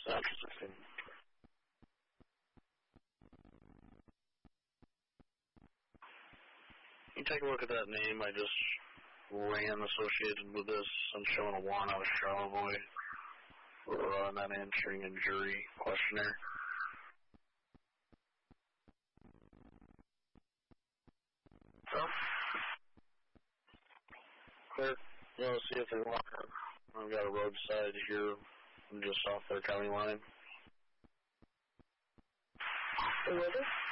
Interesting. You take a look at that name. I just ran associated with this and showing a warrant out of Charlevoix for not answering a jury questionnaire. Clear. We'll see if they want her. I've got a roadside here just off their county line. Who is it?